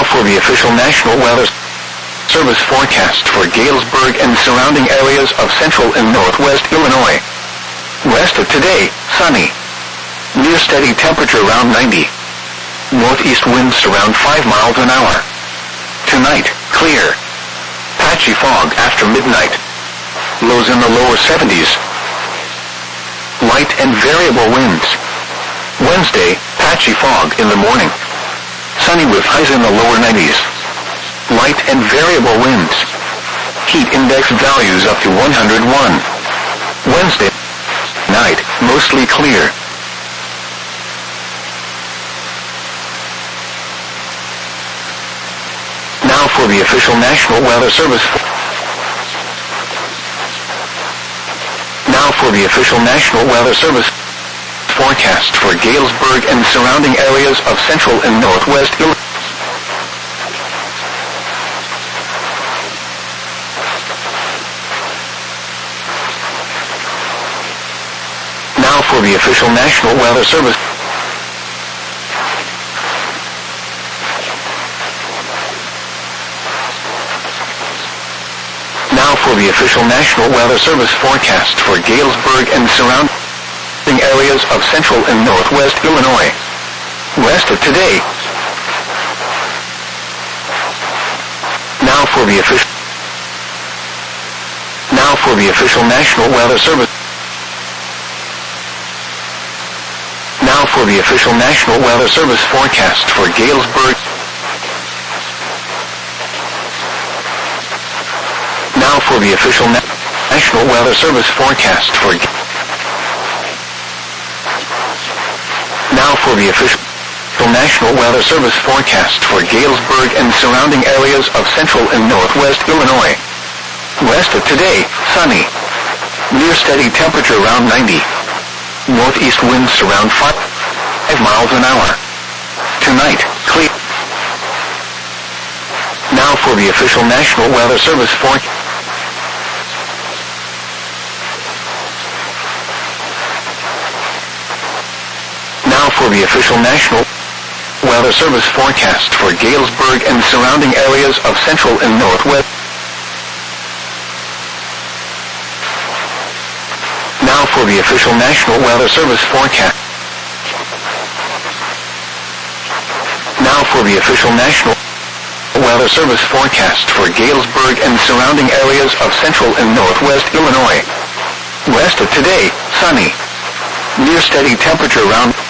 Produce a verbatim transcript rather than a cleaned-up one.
Now for the official National Weather Service forecast for Galesburg and surrounding areas of central and northwest Illinois. West of today, sunny. Near steady temperature around ninety. Northeast winds around five miles an hour. Tonight, clear. Patchy fog after midnight. Lows in the lower seventies. Light and variable winds. Wednesday, patchy fog in the morning. Sunny with highs in the lower nineties. Light and variable winds. Heat index values up to one hundred one. Wednesday night, mostly clear. Now for the official National Weather Service. Now for the official National Weather Service forecast for Galesburg and surrounding areas of central and northwest Illinois. Now for the official National Weather Service. Now for the official National Weather Service forecast for Galesburg and surrounding areas of central and northwest Illinois. West of today. Now for the official Now for the official National Weather Service. Now for the official National Weather Service forecast for Galesburg. Now for the official Na- National Weather Service forecast for Now for the official National Weather Service forecast for Galesburg and surrounding areas of central and northwest Illinois. West of today, sunny. Near steady temperature around ninety. Northeast winds around five miles an hour. Tonight, clear. Now for the official National Weather Service forecast. Now for the official National Weather Service forecast for Galesburg and surrounding areas of central and northwest. Now for the official National Weather Service forecast. Now for the official National Weather Service forecast for Galesburg and surrounding areas of central and northwest Illinois. West of today, sunny. Near steady temperature around